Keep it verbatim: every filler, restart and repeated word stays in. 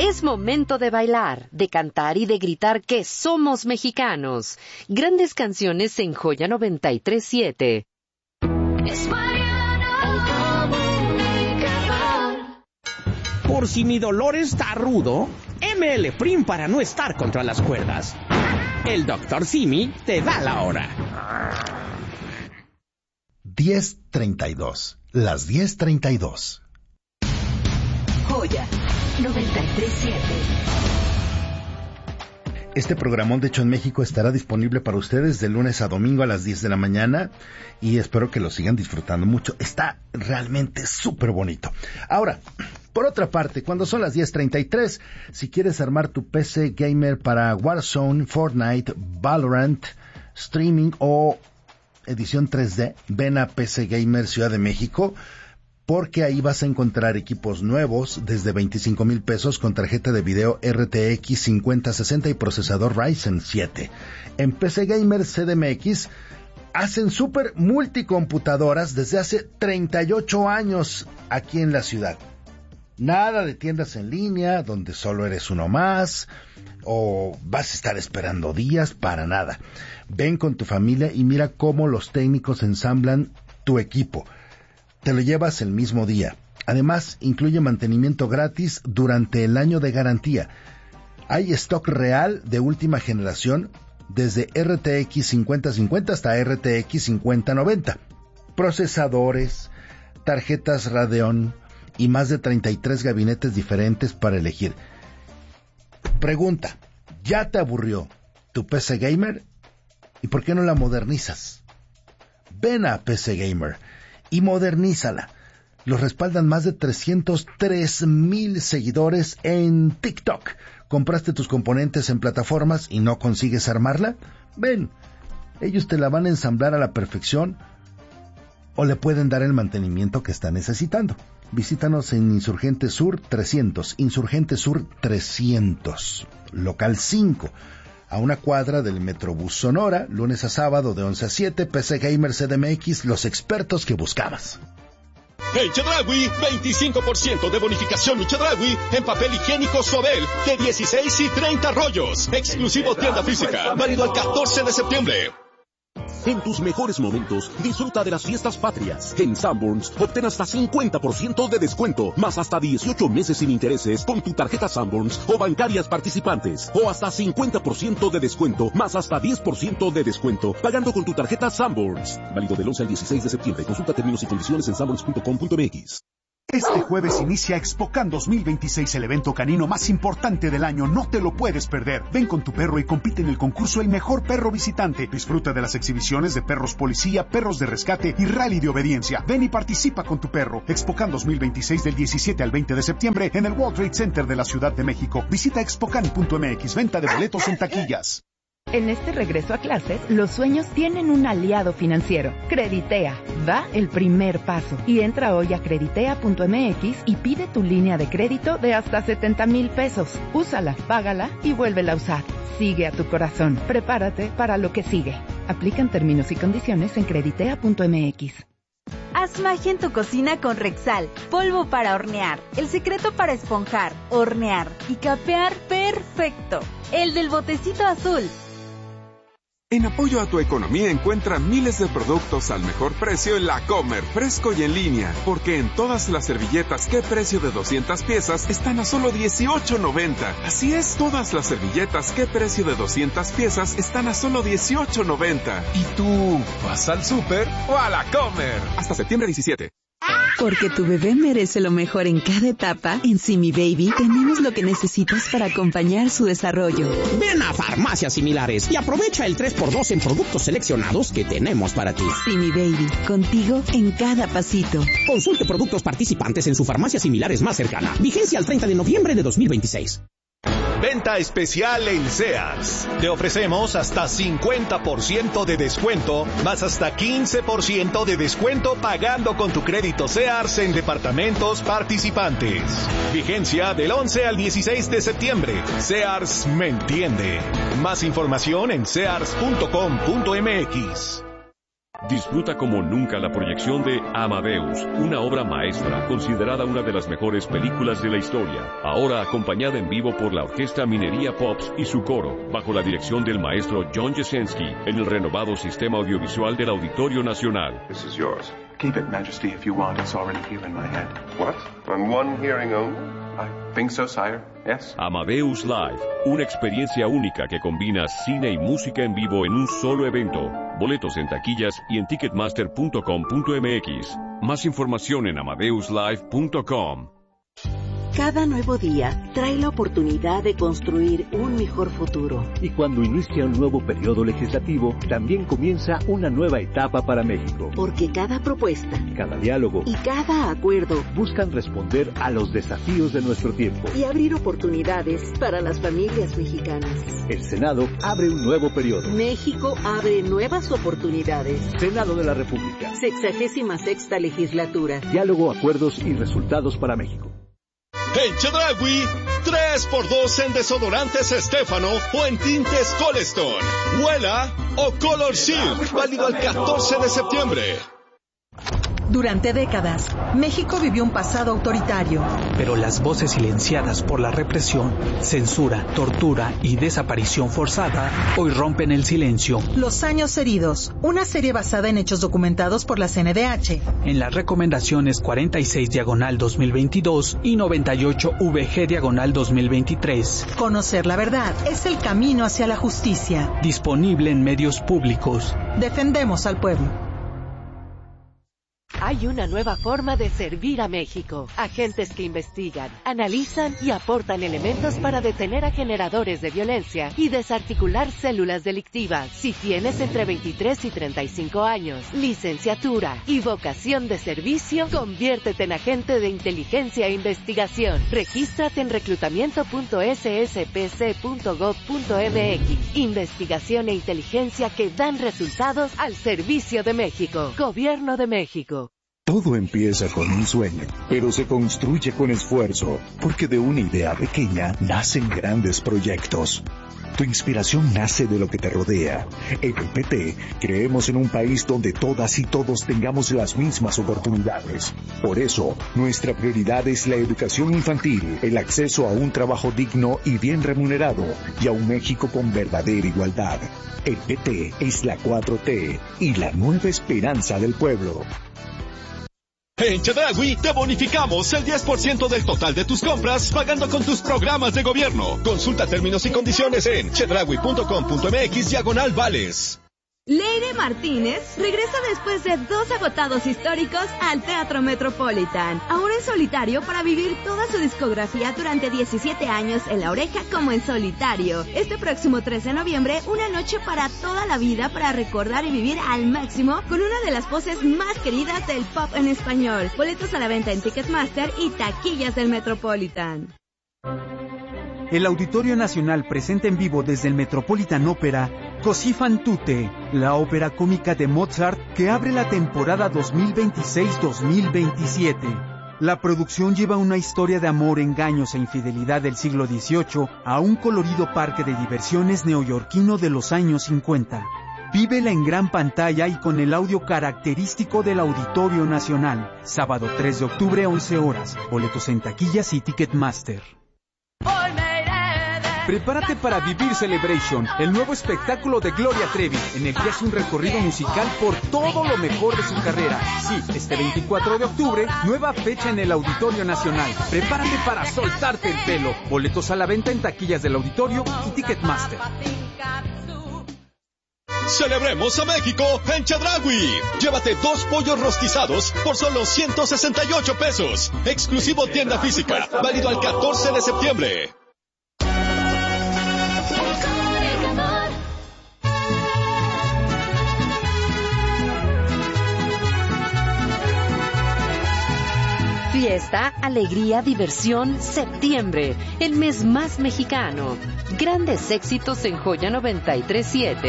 Es momento de bailar, de cantar y de gritar que somos mexicanos. Grandes canciones en Joya noventa y tres siete. Es Mariana Comunicador. Por si mi dolor está rudo, M L Prim para no estar contra las cuerdas. El doctor Simi te da la hora. diez treinta y dos. Las diez treinta y dos. Joya noventa y tres siete. Este programón de Hecho en México estará disponible para ustedes de lunes a domingo a las diez de la mañana y espero que lo sigan disfrutando mucho. Está realmente súper bonito. Ahora, por otra parte, cuando son las diez treinta y tres, si quieres armar tu P C gamer para Warzone, Fortnite, Valorant, streaming o edición tres D, ven a P C Gamer Ciudad de México, porque ahí vas a encontrar equipos nuevos desde veinticinco mil pesos con tarjeta de video R T X cincuenta sesenta y procesador Ryzen siete. En P C Gamer C D M X hacen super multicomputadoras desde hace treinta y ocho años aquí en la ciudad. Nada de tiendas en línea donde solo eres uno más o vas a estar esperando días, para nada. Ven con tu familia y mira cómo los técnicos ensamblan tu equipo. Te lo llevas el mismo día. Además, incluye mantenimiento gratis durante el año de garantía. Hay stock real de última generación desde R T X cincuenta cincuenta hasta R T X cincuenta noventa. Procesadores, tarjetas Radeon y más de treinta y tres gabinetes diferentes para elegir. Pregunta, ¿ya te aburrió tu P C Gamer? ¿Y por qué no la modernizas? Ven a P C Gamer y modernízala. Los respaldan más de trescientos tres mil seguidores en TikTok. ¿Compraste tus componentes en plataformas y no consigues armarla? Ven, ellos te la van a ensamblar a la perfección o le pueden dar el mantenimiento que está necesitando. Visítanos en Insurgente Sur trescientos, Insurgente Sur trescientos, local cinco, a una cuadra del Metrobús Sonora, lunes a sábado de once a siete, P C Gamer C D M X, los expertos que buscabas. En Chedraui, veinticinco por ciento de bonificación Chedraui en papel higiénico Sobel de dieciséis y treinta rollos. Exclusivo tienda física, válido al catorce de septiembre. En tus mejores momentos, disfruta de las fiestas patrias. En Sanborns, obtén hasta cincuenta por ciento de descuento, más hasta dieciocho meses sin intereses con tu tarjeta Sanborns o bancarias participantes. O hasta cincuenta por ciento de descuento, más hasta diez por ciento de descuento, pagando con tu tarjeta Sanborns. Válido del once al dieciséis de septiembre. Consulta términos y condiciones en sanborns punto com punto m x. Este jueves inicia ExpoCan dos mil veintiséis, el evento canino más importante del año. No te lo puedes perder. Ven con tu perro y compite en el concurso El Mejor Perro Visitante. Disfruta de las exhibiciones de perros policía, perros de rescate y rally de obediencia. Ven y participa con tu perro. ExpoCan dos mil veintiséis del diecisiete al veinte de septiembre en el World Trade Center de la Ciudad de México. Visita expocan punto m x. Venta de boletos en taquillas. En este regreso a clases, los sueños tienen un aliado financiero. Creditea. Da el primer paso. Y entra hoy a creditea punto m x y pide tu línea de crédito de hasta setenta mil pesos. Úsala, págala y vuélvela a usar. Sigue a tu corazón. Prepárate para lo que sigue. Aplican términos y condiciones en creditea punto m x. Haz magia en tu cocina con Rexal. Polvo para hornear. El secreto para esponjar, hornear y capear perfecto. El del botecito azul. En apoyo a tu economía encuentra miles de productos al mejor precio en La Comer, fresco y en línea. Porque en todas las servilletas, ¿qué precio de doscientas piezas? Están a solo dieciocho noventa. Así es, todas las servilletas, ¿qué precio de doscientas piezas? Están a solo dieciocho noventa. ¿Y tú, vas al súper o a La Comer? Hasta septiembre diecisiete. Porque tu bebé merece lo mejor en cada etapa, en Simi Baby tenemos lo que necesitas para acompañar su desarrollo. Ven a Farmacias Similares y aprovecha el tres por dos en productos seleccionados que tenemos para ti. Simi Baby, contigo en cada pasito. Consulte productos participantes en su farmacia Similares más cercana. Vigencia al treinta de noviembre de dos mil veintiséis. Venta especial en Sears. Te ofrecemos hasta cincuenta por ciento de descuento, más hasta quince por ciento de descuento pagando con tu crédito Sears en departamentos participantes. Vigencia del once al dieciséis de septiembre. Sears me entiende. Más información en sears punto com punto m x. Disfruta como nunca la proyección de Amadeus, una obra maestra considerada una de las mejores películas de la historia. Ahora acompañada en vivo por la Orquesta Minería Pops y su coro, bajo la dirección del maestro John Jasenski, en el renovado sistema audiovisual del Auditorio Nacional. This is yours. Keep it, Majesty, if you want. It's already here in my head. What? On one hearing only? I think so, sire. Yes. Amadeus Live, una experiencia única que combina cine y música en vivo en un solo evento. Boletos en taquillas y en ticketmaster punto com punto m x. Más información en amadeus live punto com. Cada nuevo día trae la oportunidad de construir un mejor futuro. Y cuando inicia un nuevo periodo legislativo, también comienza una nueva etapa para México. Porque cada propuesta, cada diálogo y cada acuerdo buscan responder a los desafíos de nuestro tiempo y abrir oportunidades para las familias mexicanas. El Senado abre un nuevo periodo. México abre nuevas oportunidades. Senado de la República. Sexagésima sexta legislatura. Diálogo, acuerdos y resultados para México. En Chedraui, tres por dos en desodorantes Estéfano o en tintes Colestone. Huela o Color Silk, válido al catorce de septiembre. Durante décadas, México vivió un pasado autoritario. Pero las voces silenciadas por la represión, censura, tortura y desaparición forzada hoy rompen el silencio. Los años heridos, una serie basada en hechos documentados por la C N D H. En las recomendaciones cuarenta y seis diagonal dos mil veintidós y noventa y ocho V G diagonal dos mil veintitrés. Conocer la verdad es el camino hacia la justicia. Disponible en medios públicos. Defendemos al pueblo. Hay una nueva forma de servir a México. Agentes que investigan, analizan y aportan elementos para detener a generadores de violencia y desarticular células delictivas. Si tienes entre veintitrés y treinta y cinco años, licenciatura y vocación de servicio, conviértete en agente de inteligencia e investigación. Regístrate en reclutamiento punto s s p c punto gov punto m x. Investigación e inteligencia que dan resultados al servicio de México. Gobierno de México. Todo empieza con un sueño, pero se construye con esfuerzo, porque de una idea pequeña nacen grandes proyectos. Tu inspiración nace de lo que te rodea. En el P T creemos en un país donde todas y todos tengamos las mismas oportunidades. Por eso, nuestra prioridad es la educación infantil, el acceso a un trabajo digno y bien remunerado, y a un México con verdadera igualdad. El P T es la cuatro T y la nueva esperanza del pueblo. En Chedraui te bonificamos el diez por ciento del total de tus compras pagando con tus programas de gobierno. Consulta términos y condiciones en chedraui punto com punto m x diagonal vales. Leire Martínez regresa después de dos agotados históricos al Teatro Metropolitan, ahora en solitario para vivir toda su discografía durante diecisiete años en La Oreja como en solitario. Este próximo tres de noviembre, una noche para toda la vida para recordar y vivir al máximo con una de las voces más queridas del pop en español. Boletos a la venta en Ticketmaster y taquillas del Metropolitan. El Auditorio Nacional presenta en vivo desde el Metropolitan Opera Così fan tutte, la ópera cómica de Mozart que abre la temporada dos mil veintiséis dos mil veintisiete. La producción lleva una historia de amor, engaños e infidelidad del siglo dieciocho a un colorido parque de diversiones neoyorquino de los años cincuenta. Vívela en gran pantalla y con el audio característico del Auditorio Nacional. Sábado tres de octubre, once horas. Boletos en taquillas y Ticketmaster. Prepárate para Vivir Celebration, el nuevo espectáculo de Gloria Trevi, en el que hace un recorrido musical por todo lo mejor de su carrera. Sí, este veinticuatro de octubre, nueva fecha en el Auditorio Nacional. Prepárate para soltarte el pelo. Boletos a la venta en taquillas del Auditorio y Ticketmaster. Celebremos a México en Chedraui. Llévate dos pollos rostizados por solo ciento sesenta y ocho pesos. Exclusivo tienda física, válido al catorce de septiembre. Fiesta, alegría, diversión, septiembre, el mes más mexicano. Grandes éxitos en Joya noventa y tres punto siete.